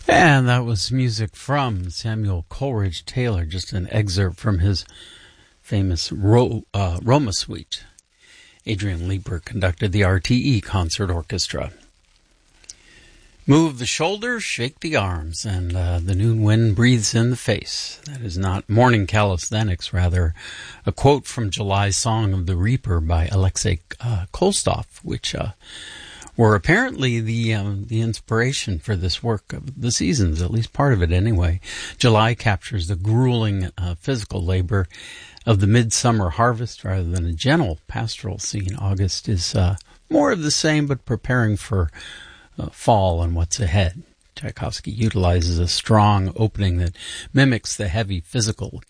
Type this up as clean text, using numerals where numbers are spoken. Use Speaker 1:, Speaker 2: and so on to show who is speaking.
Speaker 1: And that was music from Samuel Coleridge Taylor, just an excerpt from his famous Roma Suite. Adrian Lieber conducted the RTE Concert Orchestra. Move the shoulders, shake the arms, and the noon wind breathes in the face. That is not morning calisthenics, rather a quote from July's Song of the Reaper by Alexei Kolstov, which were apparently the inspiration for this work of the seasons, at least part of it anyway. July captures the grueling physical labor of the midsummer harvest rather than a gentle pastoral scene. August is more of the same, but preparing for fall and what's ahead. Tchaikovsky utilizes a strong opening that mimics the heavy physical